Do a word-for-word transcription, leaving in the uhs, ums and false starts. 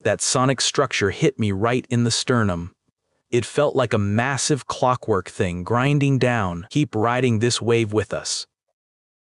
that sonic structure hit me right in the sternum. It felt like a massive clockwork thing grinding down, keep riding this wave with us.